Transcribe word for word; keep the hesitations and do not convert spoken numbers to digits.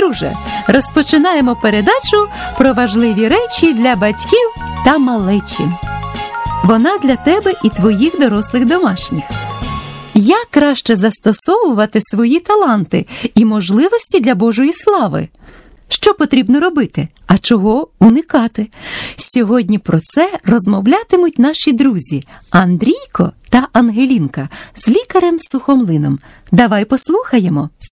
друже, розпочинаємо передачу про важливі речі для батьків та малечі. Вона для тебе і твоїх дорослих домашніх. Як краще застосовувати свої таланти і можливості для Божої слави? Що потрібно робити, а чого уникати? Сьогодні про це розмовлятимуть наші друзі Андрійко та Ангелінка з лікарем Сухомлином. Давай послухаємо.